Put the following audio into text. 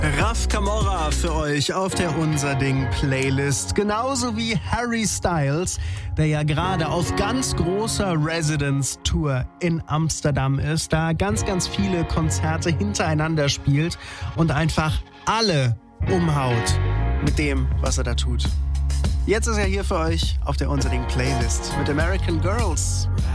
Raf Camorra für euch auf der Unser Ding Playlist. Genauso wie Harry Styles, der ja gerade auf ganz großer Residence-Tour in Amsterdam ist, da ganz, ganz viele Konzerte hintereinander spielt und einfach alle umhaut mit dem, was er da tut. Jetzt ist er hier für euch auf der Unser Ding Playlist mit American Girls.